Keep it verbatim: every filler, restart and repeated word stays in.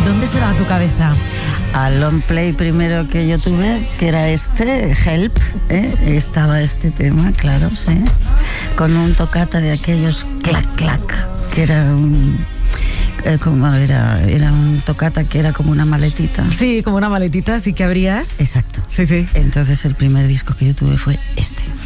¿dónde se va tu cabeza? Al long play primero que yo tuve, que era este, Help, ¿eh? Estaba este tema, claro, sí, con un toccata de aquellos clac, clac, que era un... Eh, como era, era un toccata que era como una maletita. Sí, como una maletita, así que abrías. Exacto. Sí, sí. Entonces el primer disco que yo tuve fue este.